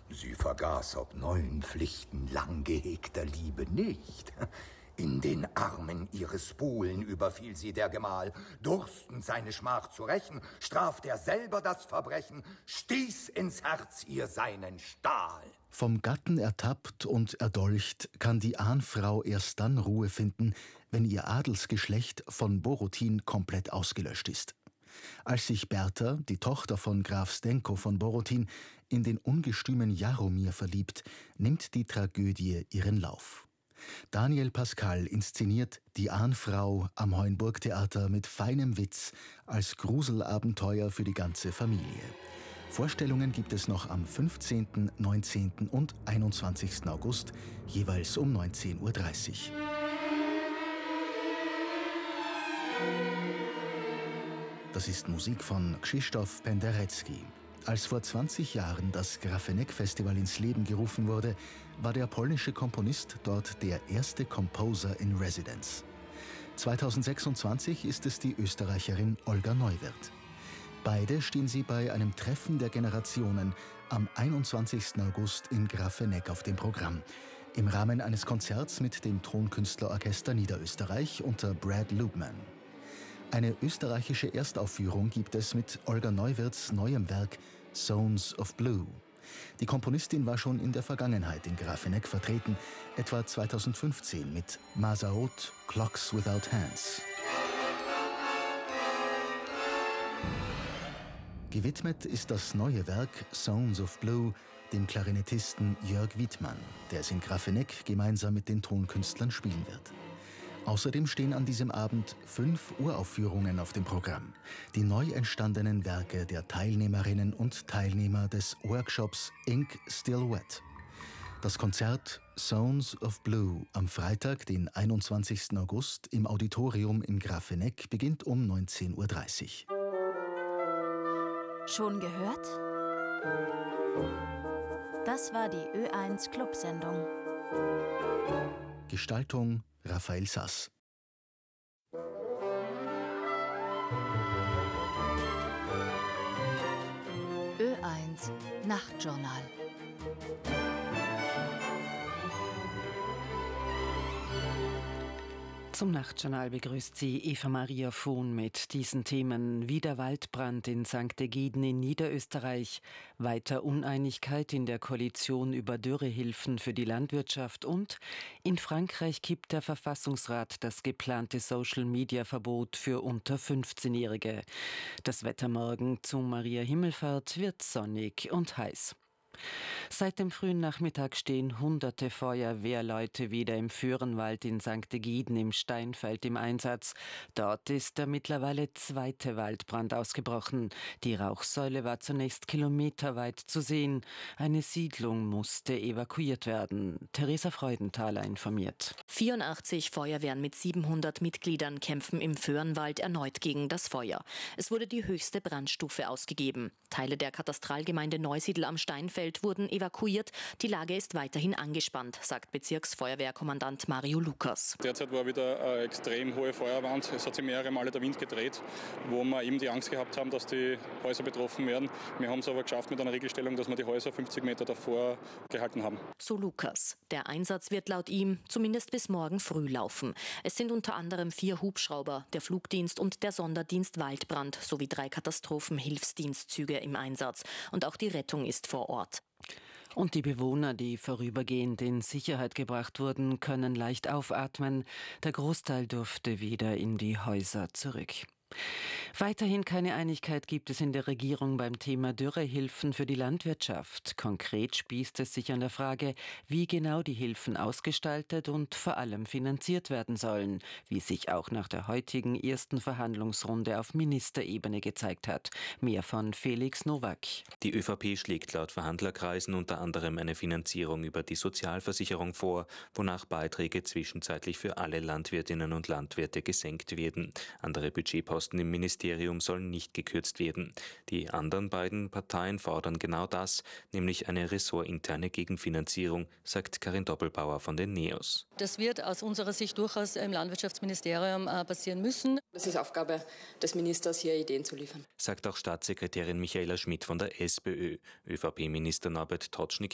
Sie vergaß ob neuen Pflichten lang gehegter Liebe nicht. In den Armen ihres Buhlen überfiel sie der Gemahl. Durstend seine Schmach zu rächen, straft er selber das Verbrechen, stieß ins Herz ihr seinen Stahl. Vom Gatten ertappt und erdolcht kann die Ahnfrau erst dann Ruhe finden, wenn ihr Adelsgeschlecht von Borodin komplett ausgelöscht ist. Als sich Bertha, die Tochter von Graf Stenko von Borodin, in den ungestümen Jaromir verliebt, nimmt die Tragödie ihren Lauf. Daniel Pascal inszeniert Die Ahnfrau am Heuenburg-Theater mit feinem Witz als Gruselabenteuer für die ganze Familie. Vorstellungen gibt es noch am 15., 19. und 21. August, jeweils um 19:30 Uhr. Das ist Musik von Krzysztof Penderecki. Als vor 20 Jahren das Grafenek-Festival ins Leben gerufen wurde, war der polnische Komponist dort der erste Composer in Residence. 2026 ist es die Österreicherin Olga Neuwirth. Beide stehen sie bei einem Treffen der Generationen am 21. August in Grafenek auf dem Programm, im Rahmen eines Konzerts mit dem Tonkünstlerorchester Niederösterreich unter Brad Lubman. Eine österreichische Erstaufführung gibt es mit Olga Neuwirths neuem Werk Zones of Blue. Die Komponistin war schon in der Vergangenheit in Grafenek vertreten, etwa 2015 mit Mazaot, Clocks Without Hands. Gewidmet ist das neue Werk Zones of Blue dem Klarinettisten Jörg Wittmann, der es in Grafenek gemeinsam mit den Tonkünstlern spielen wird. Außerdem stehen an diesem Abend 5 Uraufführungen auf dem Programm. Die neu entstandenen Werke der Teilnehmerinnen und Teilnehmer des Workshops Ink Still Wet. Das Konzert Zones of Blue am Freitag, den 21. August im Auditorium in Grafenek beginnt um 19:30 Uhr. Schon gehört? Das war die Ö1 Clubsendung. Gestaltung Raphael Sass. Ö1 Nachtjournal. Zum Nachtjournal begrüßt sie Eva-Maria Vohn mit diesen Themen: Wieder Waldbrand in St. Egiden in Niederösterreich, weiter Uneinigkeit in der Koalition über Dürrehilfen für die Landwirtschaft und in Frankreich kippt der Verfassungsrat das geplante Social-Media-Verbot für unter 15-Jährige. Das Wetter morgen zum Maria-Himmelfahrt wird sonnig und heiß. Seit dem frühen Nachmittag stehen hunderte Feuerwehrleute wieder im Föhrenwald in St. Egiden im Steinfeld im Einsatz. Dort ist der mittlerweile zweite Waldbrand ausgebrochen. Die Rauchsäule war zunächst kilometerweit zu sehen. Eine Siedlung musste evakuiert werden. Theresa Freudenthaler informiert. 84 Feuerwehren mit 700 Mitgliedern kämpfen im Föhrenwald erneut gegen das Feuer. Es wurde die höchste Brandstufe ausgegeben. Teile der Katastralgemeinde Neusiedl am Steinfeld wurden evakuiert. Die Lage ist weiterhin angespannt, sagt Bezirksfeuerwehrkommandant Mario Lukas. Derzeit war wieder eine extrem hohe Feuerwand. Es hat sich mehrere Male der Wind gedreht, wo wir eben die Angst gehabt haben, dass die Häuser betroffen werden. Wir haben es aber geschafft mit einer Regelstellung, dass wir die Häuser 50 Meter davor gehalten haben. So Lukas. Der Einsatz wird laut ihm zumindest bis morgen früh laufen. Es sind unter anderem 4 Hubschrauber, der Flugdienst und der Sonderdienst Waldbrand sowie 3 Katastrophenhilfsdienstzüge im Einsatz. Und auch die Rettung ist vor Ort. Und die Bewohner, die vorübergehend in Sicherheit gebracht wurden, können leicht aufatmen. Der Großteil durfte wieder in die Häuser zurück. Weiterhin keine Einigkeit gibt es in der Regierung beim Thema Dürrehilfen für die Landwirtschaft. Konkret spießt es sich an der Frage, wie genau die Hilfen ausgestaltet und vor allem finanziert werden sollen, wie sich auch nach der heutigen ersten Verhandlungsrunde auf Ministerebene gezeigt hat. Mehr von Felix Nowak. Die ÖVP schlägt laut Verhandlerkreisen unter anderem eine Finanzierung über die Sozialversicherung vor, wonach Beiträge zwischenzeitlich für alle Landwirtinnen und Landwirte gesenkt werden. Andere Budgetposten im Ministerium sollen nicht gekürzt werden. Die anderen beiden Parteien fordern genau das, nämlich eine ressortinterne Gegenfinanzierung, sagt Karin Doppelbauer von den NEOS. Das wird aus unserer Sicht durchaus im Landwirtschaftsministerium passieren müssen. Es ist Aufgabe des Ministers, hier Ideen zu liefern. Sagt auch Staatssekretärin Michaela Schmidt von der SPÖ. ÖVP-Minister Norbert Totschnig